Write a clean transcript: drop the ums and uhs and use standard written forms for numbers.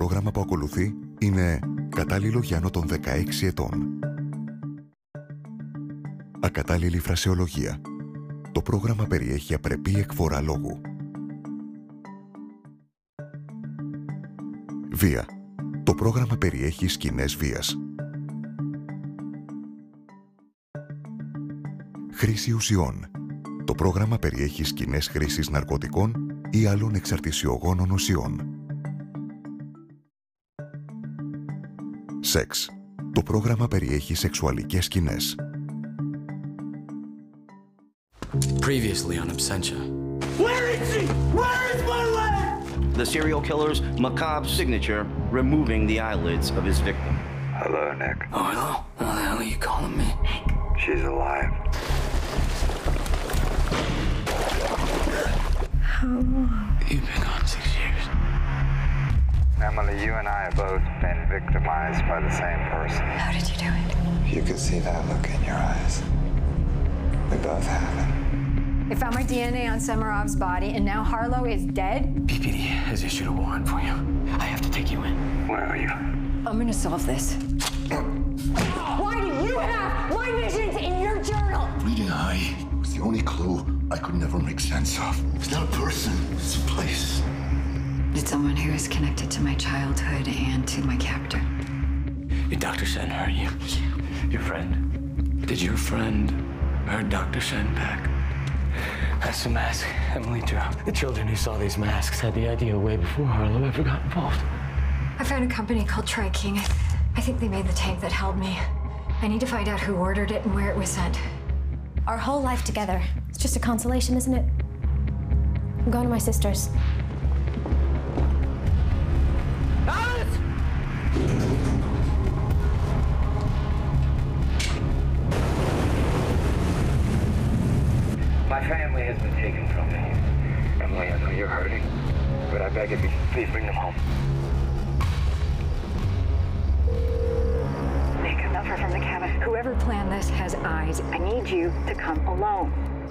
πρόγραμμα που ακολουθεί είναι κατάλληλο για άνω των 16 ετών. Ακατάλληλη φρασεολογία. Το πρόγραμμα περιέχει απρεπή εκφορά λόγου. Βία. Το πρόγραμμα περιέχει σκηνές βίας. Χρήση ουσιών. Το πρόγραμμα περιέχει σκηνές χρήσης ναρκωτικών ή άλλων εξαρτησιογόνων ουσιών. Σεξ. Το πρόγραμμα περιέχει σεξουαλικές σκηνές. Previously on Absentia. Where is she? Where is my leg? The serial killer's macabre signature, removing the eyelids of his victim. Hello, Nick. Oh, hello? How the hell are you calling me? Hank. She's alive. How long? You've been gone 6 years. Emily, you and I have both been victimized by the same person. How did you do it? You could see that look in your eyes. We both have it. They found my DNA on Semirov's body, and now Harlow is dead? PPD has issued a warrant for you. I have to take you in. Where are you? I'm gonna solve this. Why do you have my visions in your journal? Reading Eye was the only clue I could never make sense of. It's not a person, it's a place. It's someone who is connected to my childhood and to my captor. Your Dr. Sen hurt you. Your friend. Did your friend hurt Dr. Sen back? That's the mask Emily drew. The children who saw these masks had the idea way before Harlow ever got involved. I found a company called Tri-King. I think they made the tank that held me. I need to find out who ordered it and where it was sent. Our whole life together. It's just a consolation, isn't it? I'm going to my sister's. Alice! My family has been taken from me. Emily, I know you're hurting, but I beg of you, please bring them home. Make a number from the chemist. Whoever planned this has eyes. I need you to come alone.